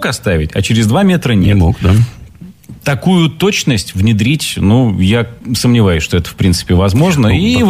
мог оставить, а через 2 метра нет. Не мог, да. Такую точность внедрить, я сомневаюсь, что это, в принципе, возможно.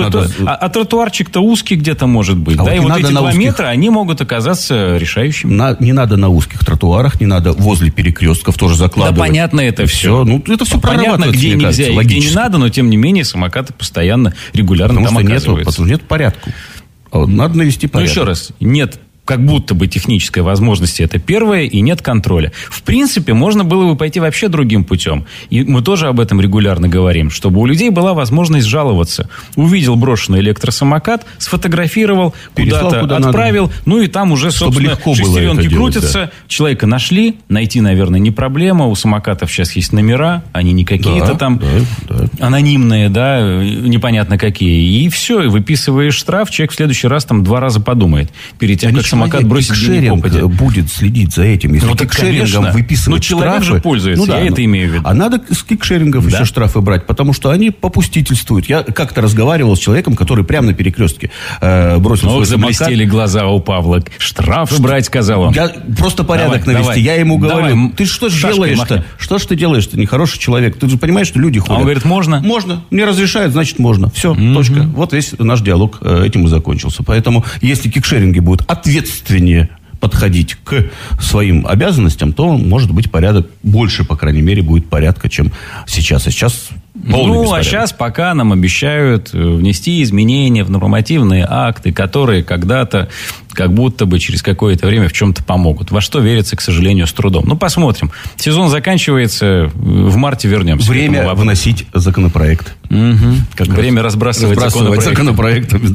А тротуарчик-то узкий где-то может быть. И вот эти 2 метра, они могут оказаться решающими. Не надо на узких тротуарах, не надо возле перекрестков тоже закладывать. Да, понятно это все. Это все понятно, где нельзя и где не надо, но, тем не менее, самокаты постоянно, регулярно там оказываются. Потому что нет порядка. Надо навести порядок. Еще раз, нет как будто бы технической возможности, это первое, и нет контроля. В принципе, можно было бы пойти вообще другим путем. И мы тоже об этом регулярно говорим, чтобы у людей была возможность жаловаться. Увидел брошенный электросамокат, сфотографировал, куда-то отправил, и там уже, собственно, шестеренки крутятся. Да. Человека нашли, найти, наверное, не проблема. У самокатов сейчас есть номера, они не какие-то анонимные, непонятно какие. И все, и выписываешь штраф, человек в следующий раз 2 раза подумает перед тем, как самокат бросить кикшеринг будет следить за этим. Если кикшерингом выписывать человек штрафы... же пользуется, я это имею в виду. А надо с кикшерингов еще штрафы брать, потому что они попустительствуют. Я как-то разговаривал с человеком, который прямо на перекрестке бросил свой самокат. Заблестели глаза у Павла. Штрафы брать, сказал он. Я просто порядок навести. Я ему говорю, ты что же делаешь-то? Что ж ты делаешь-то, нехороший человек? Ты же понимаешь, что люди ходят. Он говорит, можно? Можно. Мне разрешают, значит, можно. Все, точка. Вот весь наш диалог этим и закончился. Поэтому, если кикшеринги будут ответственнее подходить к своим обязанностям, то, может быть, порядок больше, по крайней мере, будет порядка, чем сейчас. А сейчас полный беспорядок. А сейчас пока нам обещают внести изменения в нормативные акты, которые когда-то, как будто бы через какое-то время в чем-то помогут. Во что верится, к сожалению, с трудом. Посмотрим. Сезон заканчивается, в марте вернемся. Время вносить законопроект. Время разбрасывать законопроектами.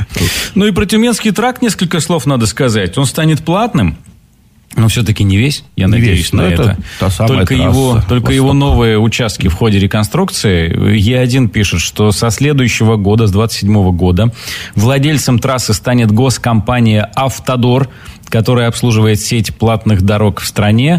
И про Тюменский тракт несколько слов надо сказать. Он станет платным. Но все-таки не весь, я надеюсь на это. Только его новые участки в ходе реконструкции. Е1 пишет, что со следующего года, с 27 года, владельцем трассы станет госкомпания «Автодор», которая обслуживает сеть платных дорог в стране.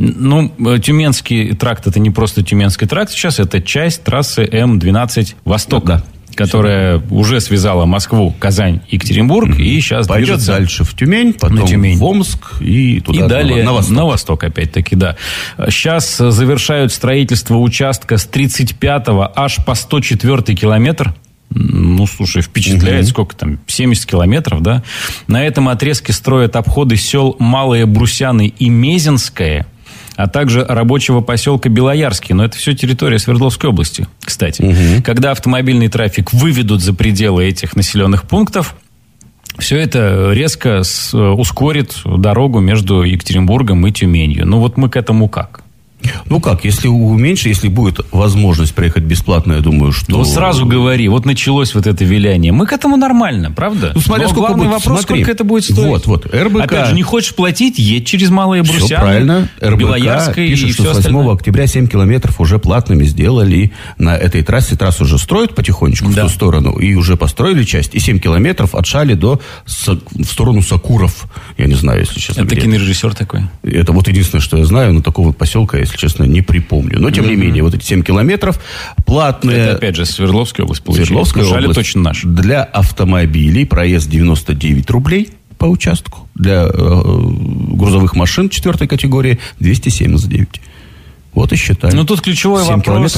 Тюменский тракт – это не просто Тюменский тракт, сейчас это часть трассы М12 «Восток». Да. Которая уже связала Москву, Казань, Екатеринбург, и сейчас пойдет дальше в Тюмень, потом в Омск и туда. И далее на восток, опять-таки, да. Сейчас завершают строительство участка с 35-го аж по 104-й километр. Слушай, впечатляет, сколько там, 70 километров, да? На этом отрезке строят обходы сел Малые Брусяны и Мезенское, а также рабочего поселка Белоярский. Но это все территория Свердловской области, кстати. Когда автомобильный трафик выведут за пределы этих населенных пунктов, все это резко ускорит дорогу между Екатеринбургом и Тюменью. Мы к этому как? Если уменьшить, если будет возможность проехать бесплатно, я думаю, что... сразу говори, началось это виляние. Мы к этому нормально, правда? Смотря сколько главный вопрос, сколько это будет стоить. РБК... Опять же, не хочешь платить, едь через Малые Брусяны. Все правильно. РБК пишет, что с 8 октября 7 километров уже платными сделали на этой трассе. Трассу уже строят потихонечку в ту сторону, и уже построили часть. И 7 километров от Шали в сторону Сакуров. Я не знаю, если честно. Это кинорежиссер такой? Это единственное, что я знаю, но такого поселка, если честно, не припомню. Но, тем не менее, эти 7 километров платные... Это, опять же, Свердловская область получается. Свердловская область. Точно наша. Для автомобилей проезд 99 рублей по участку. Для грузовых машин 4 категории 207 за 9. И считай. Тут ключевой вопрос,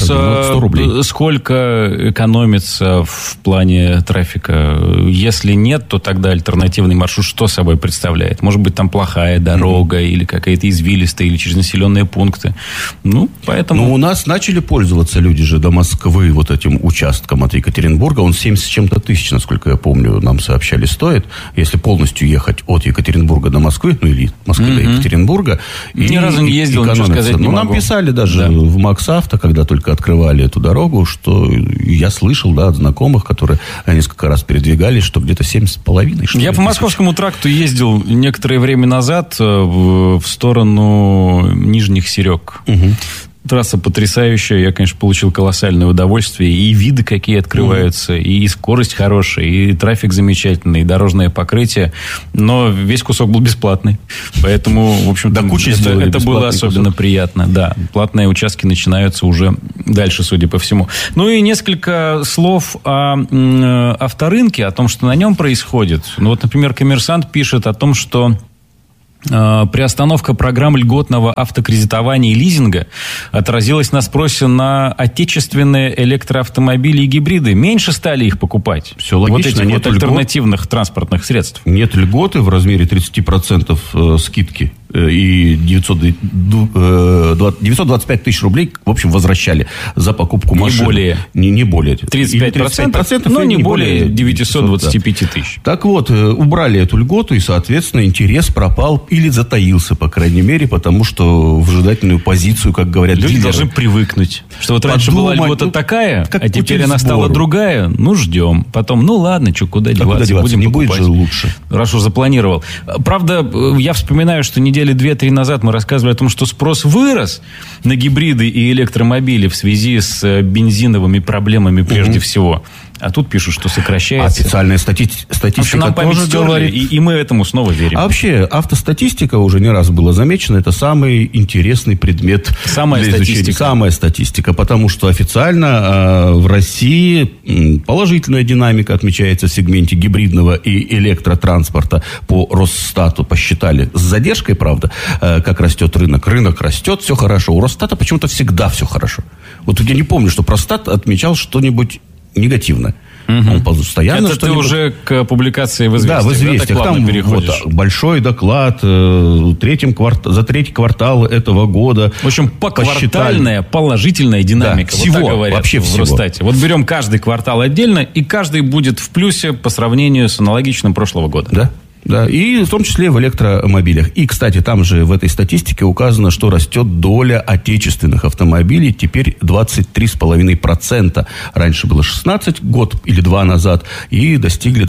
сколько экономится в плане трафика. Если нет, то тогда альтернативный маршрут что собой представляет? Может быть, там плохая дорога или какая-то извилистая, или через населенные пункты. Поэтому... у нас начали пользоваться люди же до Москвы этим участком от Екатеринбурга. Он 70 с чем-то тысяч, насколько я помню, нам сообщали, стоит. Если полностью ехать от Екатеринбурга до Москвы, или от Москвы до Екатеринбурга. Ни разу не ездил, ничего сказать не могу. Нам писали даже в МаксАвто, когда только открывали эту дорогу, что я слышал, от знакомых, которые несколько раз передвигались, что где-то 7,5. Я по Московскому тракту ездил некоторое время назад в сторону Нижних Серег. Трасса потрясающая. Я, конечно, получил колоссальное удовольствие. И виды какие открываются, и скорость хорошая, и трафик замечательный, и дорожное покрытие. Но весь кусок был бесплатный. Поэтому, в общем-то, это было особенно приятно. Да, платные участки начинаются уже дальше, судя по всему. И несколько слов о авторынке, о том, что на нем происходит. Например, «Коммерсант» пишет о том, что Приостановка программ льготного автокредитования и лизинга отразилась на спросе на отечественные электроавтомобили и гибриды. Меньше стали их покупать. Все логично. Вот этих альтернативных транспортных средств. Нет льготы в размере 30% скидки. И 925 тысяч рублей, в общем, возвращали за покупку машины. Не более. 35%, но не более 925 тысяч. Так вот, убрали эту льготу, и, соответственно, интерес пропал или затаился, по крайней мере, потому что в ожидательную позицию, как говорят люди, дилеры, должны привыкнуть. Что вот раньше была льгота такая, а теперь она стала другая. Ну, ждем. Потом, ладно, куда деваться, будем не покупать. Будет же лучше. Раз уж запланировал. Правда, я вспоминаю, что недели 2-3 назад мы рассказывали о том, что спрос вырос на гибриды и электромобили в связи с бензиновыми проблемами прежде всего. А тут пишут, что сокращается. Официальная статистика нам тоже говорит. И мы этому снова верим. А вообще, автостатистика уже не раз была замечена. Это самый интересный предмет Самая для изучения. статистика. Самая статистика. Потому что официально в России положительная динамика отмечается в сегменте гибридного и электротранспорта по Росстату. Посчитали. С задержкой, правда, как растет рынок. Рынок растет, все хорошо. У Росстата почему-то всегда все хорошо. Вот я не помню, что Росстат отмечал что-нибудь негативно. Он постоянно это ты уже к публикации в «Известиях». Да, в «Известиях». Там большой доклад за третий квартал этого года. В общем, поквартальная положительная динамика. Да, всего, вот так говорят вообще в Росстате. Вот берем каждый квартал отдельно, и каждый будет в плюсе по сравнению с аналогичным прошлого года. Да. Да, и в том числе в электромобилях. И, кстати, там же в этой статистике указано, что растет доля отечественных автомобилей. Теперь 23,5%. Раньше было 16, год или два назад. И достигли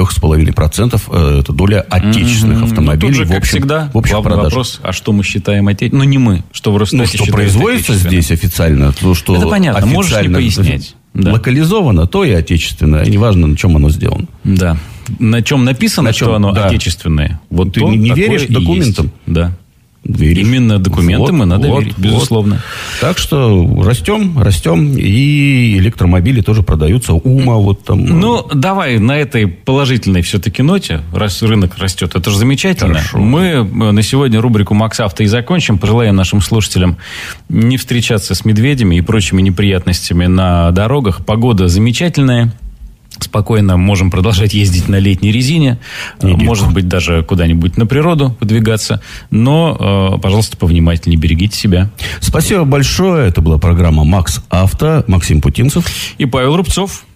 23,5%. Это доля отечественных автомобилей. Тут же, как всегда, главный вопрос, а что мы считаем отечественным? Ну, не мы, что в Росстате что производится здесь официально. То, что это понятно, можешь не пояснять. Локализовано, то и отечественное. И неважно, на чем оно сделано. Да. На чем написано, что оно отечественное. Вот ты не веришь документам? Да. Веришь. Именно документам и надо верить, безусловно. Так что растем, и электромобили тоже продаются. Ну, давай на этой положительной все-таки ноте, раз рынок растет, это же замечательно. Хорошо. Мы на сегодня рубрику «Макс Авто» и закончим. Пожелаем нашим слушателям не встречаться с медведями и прочими неприятностями на дорогах. Погода замечательная. Спокойно можем продолжать ездить на летней резине. Может быть, даже куда-нибудь на природу подвигаться. Но, пожалуйста, повнимательнее берегите себя. Спасибо большое. Это была программа «Макс Авто». Максим Путинцев и Павел Рубцов.